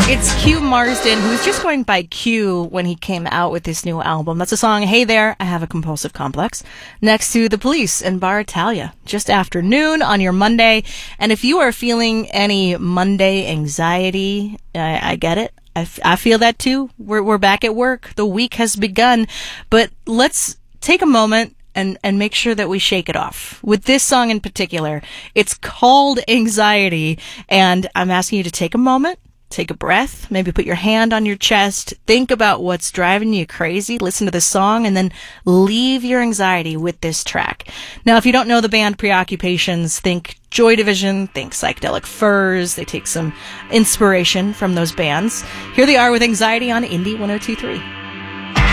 It's Q Marsden, who was just going by Q when he came out with this new album. That's the song Hey There, I Have a Compulsive Complex. Next to The Police and Bar Italia, just after noon on your Monday. And if you are feeling any Monday anxiety, I get it. I feel that too. We're back at work. The week has begun. But let's take a moment and make sure that we shake it off. With this song in particular, it's called Anxiety. And I'm asking you to take a moment. Take a breath, maybe put your hand on your chest, think about what's driving you crazy, listen to this song, and then leave your anxiety with this track. Now, if you don't know the band Preoccupations, think Joy Division, think Psychedelic Furs. They take some inspiration from those bands. Here they are with Anxiety on Indie 102.3.